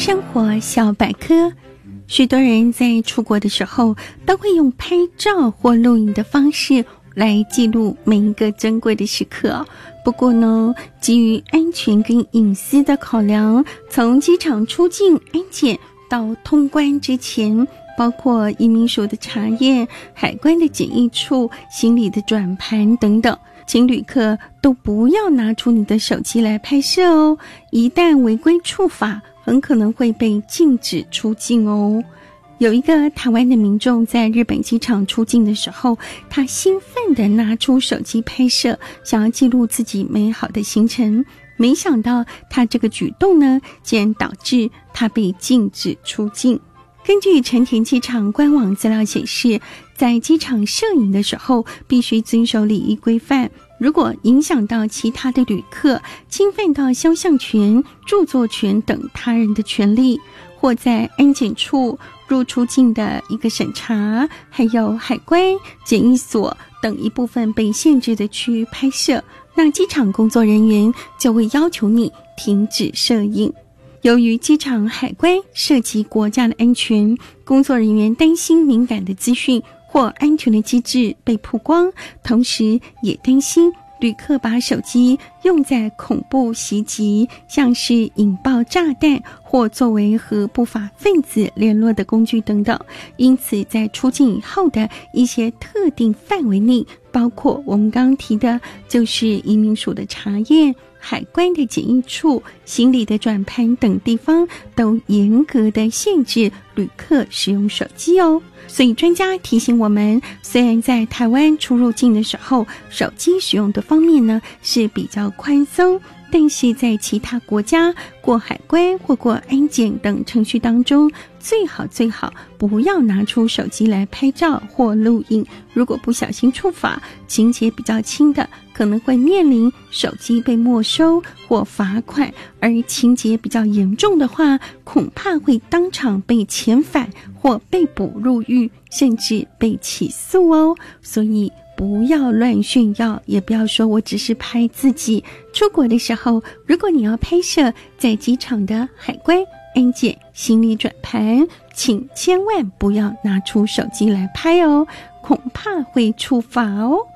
生活小百科。许多人在出国的时候都会用拍照或录影的方式来记录每一个珍贵的时刻。不过呢，基于安全跟隐私的考量，从机场出境安检到通关之前，包括移民署的查验、海关的检疫处、行李的转盘等等，请旅客都不要拿出你的手机来拍摄哦，一旦违规触法，很可能会被禁止出境哦。有一个台湾的民众在日本机场出境的时候，他兴奋地拿出手机拍摄，想要记录自己美好的行程。没想到他这个举动呢，竟然导致他被禁止出境。根据成田机场官网资料显示，在机场摄影的时候必须遵守礼仪规范，如果影响到其他的旅客，侵犯到肖像权、著作权等他人的权利，或在安检处、入出境的一个审查，还有海关、检疫所等一部分被限制的区域拍摄，那机场工作人员就会要求你停止摄影。由于机场海关涉及国家的安全，工作人员担心敏感的资讯或安全的机制被曝光，同时也担心旅客把手机用在恐怖袭击，像是引爆炸弹或作为和不法分子联络的工具等等。因此在出境以后的一些特定范围内，包括我们刚刚提的就是移民署的查验、海关的检疫处、行李的转盘等地方，都严格的限制旅客使用手机哦。所以专家提醒我们，虽然在台湾出入境的时候，手机使用的方面呢是比较宽松，但是在其他国家过海关或过安检等程序当中，最好不要拿出手机来拍照或录影。如果不小心触法，情节比较轻的可能会面临手机被没收或罚款，而情节比较严重的话，恐怕会当场被遣返或被捕入狱，甚至被起诉哦。所以不要乱炫耀，也不要说我只是拍自己。出国的时候，如果你要拍摄在机场的海关、安检、行李转盘，请千万不要拿出手机来拍哦，恐怕会触法哦。